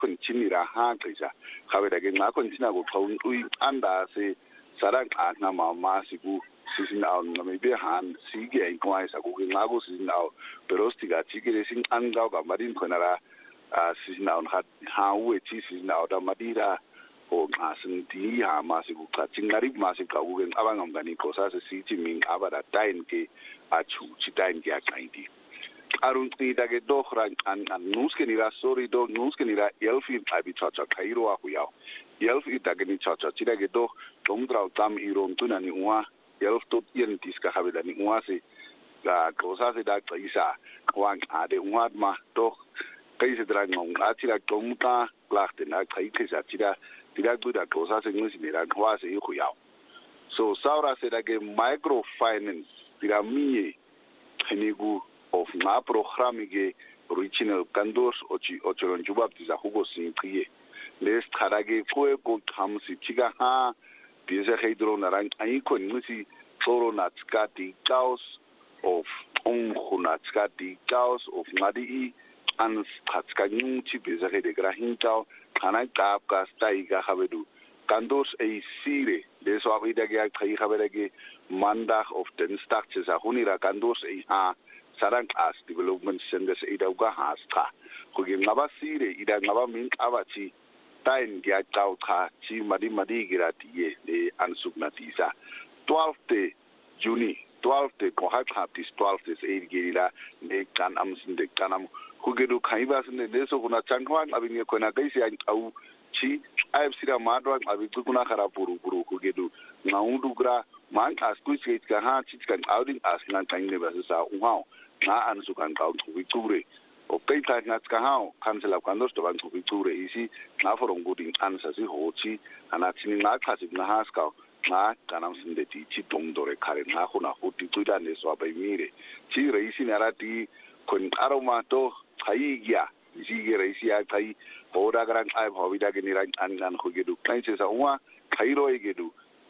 kontinira ha xisha khabela ke nxa kontina go xawun anda se sarang ana mama siku sizin aw ngame han sige inkwisa ku nxa go sizin aw pero stiga chikile sin anga ga marin khonara sizin aw ha wethi sizin aw da madira o ngasin di ha masiku chatingari masiku ku abangangani kosa se sithi min abada time ke achu chitain ke akaidi arun tida ke dohran an nuske ni ra sorry do nuske ni ra elfi abi chacha khairo aku yao elfi dagni chacha tida ke do tongdrau tam iron tunani uwa elf tot yen diska habeda ni uwa se la kosa se da tsaisa kwang ade uwa ma do kaise drang ngong atira tongta lachte na khaikisa tida guda kosa se ngusi ni ra kwa se ku yao so saura se da ke microfinance tira mie henigu of na programi ge original kandos ochilon jubab tiza hugo sinqiye les kharage koe ko thamsi chiga ha diese hydro narang ai ko nisi tsoro na tskati chaos of khunatskati chaos of ngadi ans khatskani chi bize de grahin chao khana kap ka stai ga habedu kandos ei sire leso abida ge khai habere mandag of den startses a hunira kandos ei ha sarang as development centers ida uga hastra kugi ngaba sire ida ngaba min abachi tain gya chau kha chi madi girati ye ansubnatisa 12th Juni 12th ko ha khaptis 12th e girila ne kan amsinde kanam kugedu khaiba sinde leso kuna changwan abinge kona gaisi au chi ayb sira madwa abi kuna khara puru kugedu ngaundu gra man askuisi ka ha chi kan audin asnan tangne basasa uau na ansukan ka ubiture o peita ngat ka ha kansela kwando sto ban ubiture isi na foron gudin ansa si hochi ana chini na khasi na haska na kanam sinde ti chi dongdore kare na khuna huti tuida ne so abai mire chi reisi narati kon aroma to khaigia isi ge reisi a kai hoda gran ai bhovida ge niran an khugedu kaise sa uwa khairo egedu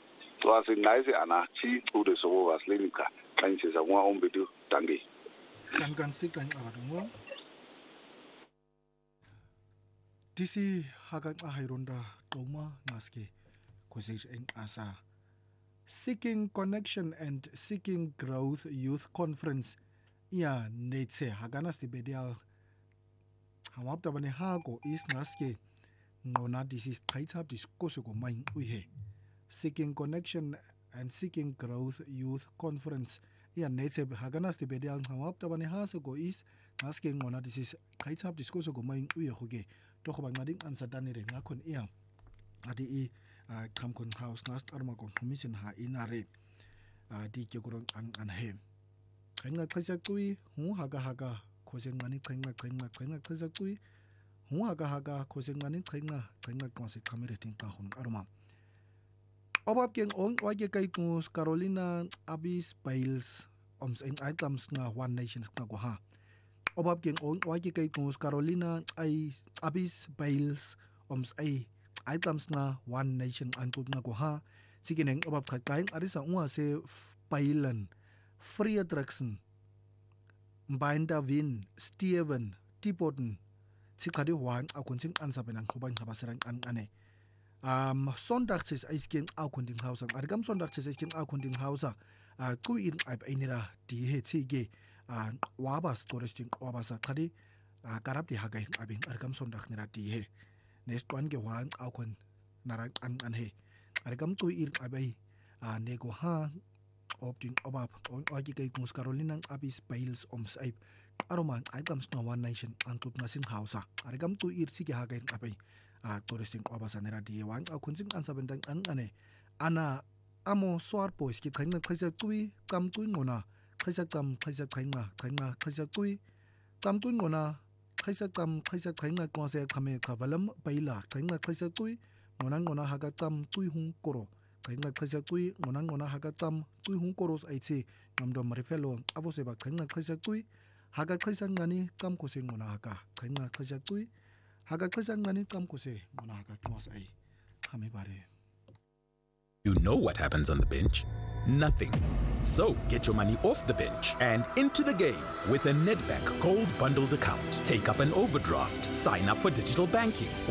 to asin naise ana chi ude so waslenika kaise sa uwa ombedu tangi kan sikan aradungo disi hagan ahaironda qoma ngaske kusej en asa Seeking Connection and Seeking Growth Youth Conference ya netse hagana stibedial hamapta bane hago is ngaske ngona disi thaithap diskoso ko main uhe Seeking Connection and Seeking Growth Youth Conference ya netse hagana stibedial hamapta bane hago is ngaske ngona disi thaithap diskoso ko main uhe hoge to go bangading ansatane re ngakon iya adi I kamkon house nast armakon commission ha inare di kekurong an he khenga khasa kui hu haga khosen ngani khenga khasa kui hu haga khosen ngani khenga konse kamere tin ka hun arma obab keng on wage kai kus Carolina Abis Bales oms en items nga One Nation nga ko ha obab keng on wage kai kus Carolina Abis Bales oms ai items na One Nation antut nga ko ha sikineng obab kakain arisa unga se Pailan Free Attraction Mbainda Vin Steven Tipoten sikadi wan akunsing ansabenang kuban kabaserang ane Sonntagses eisken akunding hausa argam Sonntagses eisken akunding hausa ku in ab einira die hetige wabas torestin wabasa kadi karab di hagai abin argam Sonntag nira die he nestwan ge wan akun narang an he argam tu ir abai nego ha opting obab on agi kay kung Carolina Abis Bales omsaib aroman items na One Nation antut nasin hausa argam tu ir sige hagai abai touristing obasa nera di wan akunsing ansabendang ane ana amo soar pois ki thaina khaisa tui kam tui ngona khaisa thaina khaisa tui kam tui ngona khaisa thaina konse khame khavalam paila thaina khaisa tui ngona haga tam tui hung koro thaina khaisa tui ngona haga tam tui hung koros aichi namdo marifelo avose ba thaina khaisa tui haga khaisa ngani kam kose ngona haga thaina khaisa tui haga khaisa ngani kam kose ngona haga kwas ai khame bare. You know what happens on the bench. nothing. So get your money off the bench and into the game with a Nedbank Gold Bundled account. Take up an overdraft, sign up for digital banking,